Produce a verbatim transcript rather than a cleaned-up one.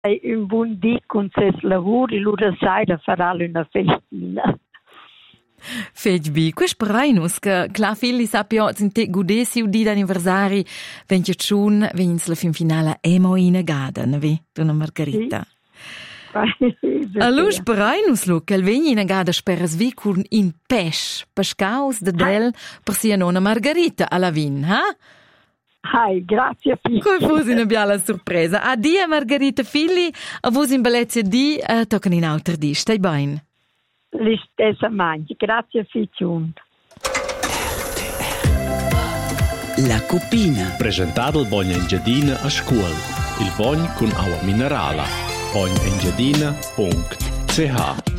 un buon dì con ses lavori, l'ora sera farà una festina. Fegbi, quest parainus che clar figli sapio in te gudesi u di d'anniversari venche chun vens la fin finale emo in gada, ne vi, donna Margherita. Allora parainus lu che vegni in gada speras vi con in pesch, pescaus de del per sia nonna Margherita alla vin, ha? Hai, grazie figli. Come fosse una bella sorpresa. Addio Margherita figli, a voi in bellezza di uh, toccano in altro di, stai bene? La stessa mangi, grazie Ficiun. La Cupina. Presentato il Bogna Engiadina a scuola. Il Bogna con acqua minerale. bogna engiadina punto c h